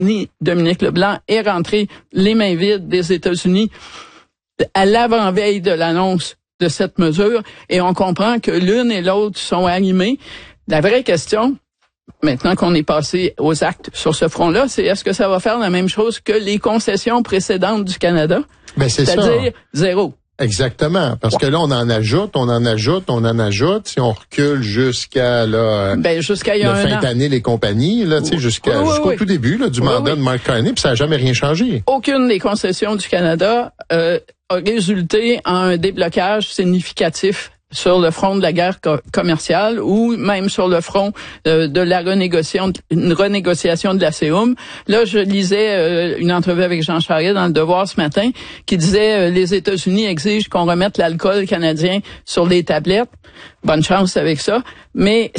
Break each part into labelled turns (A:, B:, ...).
A: Dominique Leblanc est rentré les mains vides des États-Unis à l'avant-veille de l'annonce de cette mesure, et on comprend que l'une et l'autre sont animées. La vraie question, maintenant qu'on est passé aux actes sur ce front-là, c'est est-ce que ça va faire la même chose que les concessions précédentes du Canada?
B: Ben,
A: c'est-à-dire zéro.
B: Exactement, parce que là, on en ajoute. Si on recule jusqu'à la fin d'année, les compagnies, là, tu sais, jusqu'au tout début là, du mandat de Mark Carney, puis ça n'a jamais rien changé.
A: Aucune des concessions du Canada a résulté en un déblocage significatif sur le front de la guerre commerciale ou même sur le front de la renégociation de la CEUM. Là, je lisais une entrevue avec Jean Charest dans Le Devoir ce matin qui disait les États-Unis exigent qu'on remette l'alcool canadien sur les tablettes. Bonne chance avec ça. Mais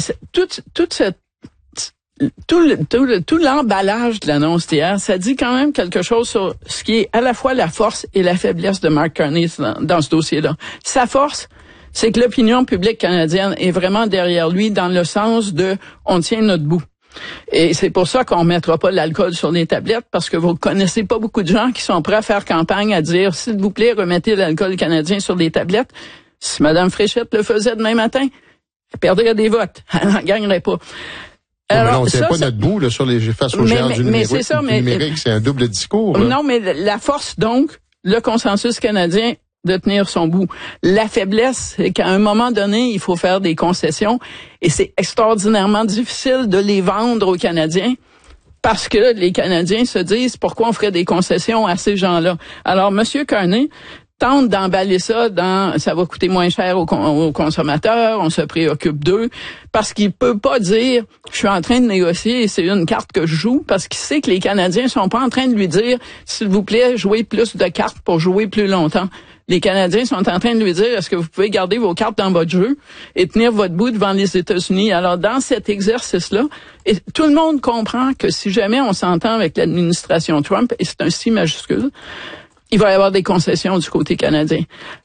A: tout l'emballage de l'annonce d'hier, ça dit quand même quelque chose sur ce qui est à la fois la force et la faiblesse de Mark Carney dans ce dossier-là. Sa force, c'est que l'opinion publique canadienne est vraiment derrière lui dans le sens de « on tient notre bout ». Et c'est pour ça qu'on mettra pas l'alcool sur les tablettes, parce que vous connaissez pas beaucoup de gens qui sont prêts à faire campagne à dire « s'il vous plaît, remettez l'alcool canadien sur les tablettes ». Si Mme Fréchette le faisait demain matin, elle perdrait des votes. Elle n'en gagnerait pas.
B: Alors, mais là, on tient pas notre bout là, face aux géants du numérique, c'est un double discours. Là.
A: Non, mais la force, donc, le consensus canadien, de tenir son bout. La faiblesse, c'est qu'à un moment donné, il faut faire des concessions et c'est extraordinairement difficile de les vendre aux Canadiens parce que les Canadiens se disent pourquoi on ferait des concessions à ces gens-là. Alors, M. Carney tente d'emballer ça dans ça va coûter moins cher aux consommateurs, on se préoccupe d'eux, parce qu'il peut pas dire je suis en train de négocier et c'est une carte que je joue, parce qu'il sait que les Canadiens sont pas en train de lui dire s'il vous plaît, jouez plus de cartes pour jouer plus longtemps. Les Canadiens sont en train de lui dire est-ce que vous pouvez garder vos cartes dans votre jeu et tenir votre bout devant les États-Unis. Alors, dans cet exercice-là, et tout le monde comprend que si jamais on s'entend avec l'administration Trump, et c'est un si majuscule, il va y avoir des concessions du côté canadien.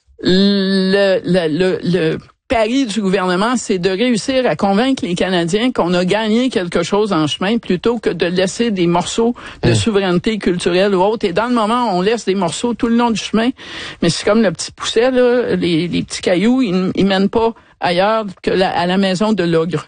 A: Le pari du gouvernement, c'est de réussir à convaincre les Canadiens qu'on a gagné quelque chose en chemin plutôt que de laisser des morceaux de souveraineté culturelle ou autre. Et dans le moment, on laisse des morceaux tout le long du chemin. Mais c'est comme le petit pousset, là, les petits cailloux, ils mènent pas ailleurs à la maison de l'ogre.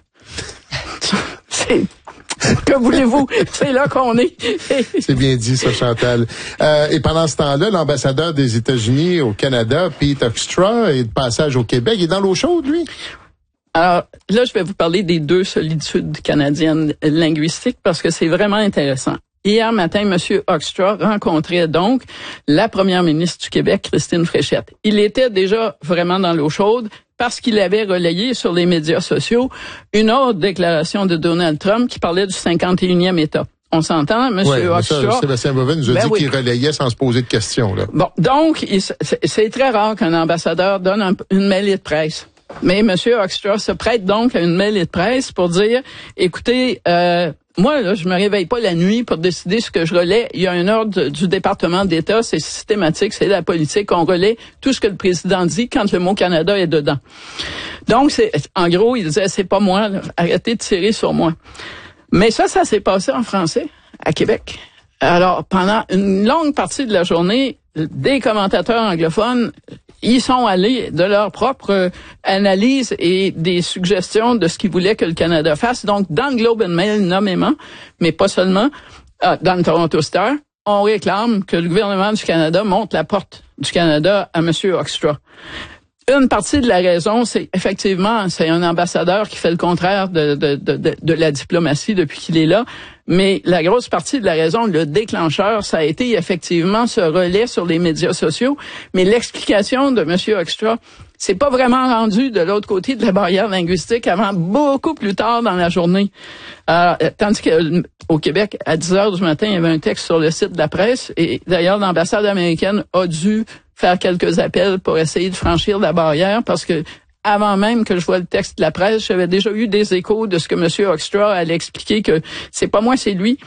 A: Que voulez-vous? C'est là qu'on est.
B: C'est bien dit, ça, Chantal. Et pendant ce temps-là, l'ambassadeur des États-Unis au Canada, Pete Hoekstra, est de passage au Québec. Il est dans l'eau chaude, lui?
A: Alors, là, je vais vous parler des deux solitudes canadiennes linguistiques parce que c'est vraiment intéressant. Hier matin, M. Hoekstra rencontrait donc la première ministre du Québec, Christine Fréchette. Il était déjà vraiment dans l'eau chaude parce qu'il avait relayé sur les médias sociaux une autre déclaration de Donald Trump qui parlait du 51e État. On s'entend, M. Hoekstra.
B: Sébastien Boivin nous a dit qu'il relayait sans se poser de questions, là.
A: Bon, donc, c'est très rare qu'un ambassadeur donne une mêlée de presse. Mais M. Hoekstra se prête donc à une mêlée de presse pour dire, écoutez, moi, là, je me réveille pas la nuit pour décider ce que je relais. Il y a un ordre du département d'État, c'est systématique, c'est la politique. On relaie tout ce que le président dit quand le mot Canada est dedans. Donc, en gros, il disait, c'est pas moi, là, arrêtez de tirer sur moi. Mais ça s'est passé en français, à Québec. Alors, pendant une longue partie de la journée, des commentateurs anglophones, ils sont allés de leur propre analyse et des suggestions de ce qu'ils voulaient que le Canada fasse. Donc, dans le Globe and Mail, nommément, mais pas seulement, dans le Toronto Star, on réclame que le gouvernement du Canada monte la porte du Canada à M. Hoekstra. Une partie de la raison, c'est effectivement, c'est un ambassadeur qui fait le contraire de la diplomatie depuis qu'il est là. Mais la grosse partie de la raison, le déclencheur, ça a été effectivement ce relais sur les médias sociaux. Mais l'explication de M. Hoekstra, c'est pas vraiment rendu de l'autre côté de la barrière linguistique avant beaucoup plus tard dans la journée. Tandis qu'au Québec, à 10 heures du matin, il y avait un texte sur le site de la presse. Et d'ailleurs, l'ambassade américaine a dû faire quelques appels pour essayer de franchir la barrière parce que avant même que je vois le texte de la presse, j'avais déjà eu des échos de ce que M. Hoekstra allait expliquer que c'est pas moi, c'est lui.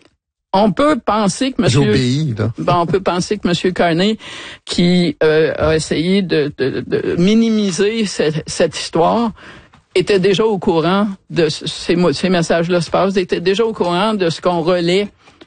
A: On peut penser que on peut penser que M. Carney, qui a essayé de minimiser cette histoire, était déjà au courant de ces messages-là se passent, était déjà au courant de ce qu'on relaie